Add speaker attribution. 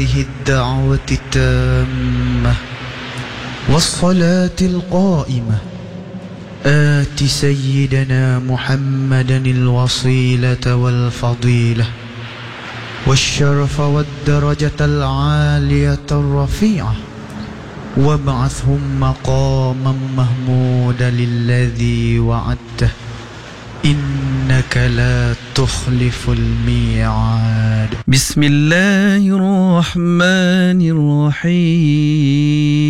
Speaker 1: الدعوة التامة والصلاة القائمة آت سيدنا محمدا الوصيلة والفضيلة والشرف والدرجة العالية الرفيعة وابعثهم مقاما محمودا الذي وعدته إنك لا تخلف الميعاد. بسم الله الرحمن الرحيم.